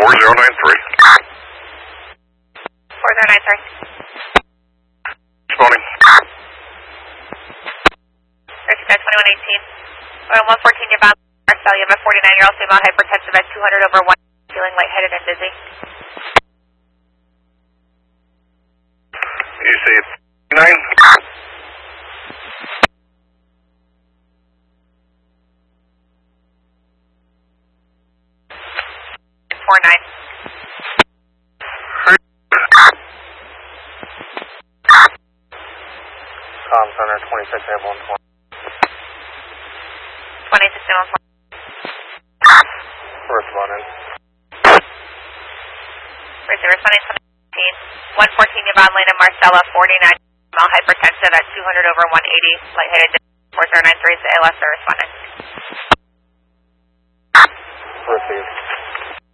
4093. 4093. Responding. There's 2118. Oil 114, you're bound Marcel. You have a 49-year-old female hypertensive at 200 over 1, feeling lightheaded and dizzy. You say 9? 49. Tom Center 26A120. 26A120. Responding. Responding 2018. 114, you're bound Lena Marcella, 49, female hypertensive at 200 over 180, lightheaded, 4093 is the ALS, responding. Received.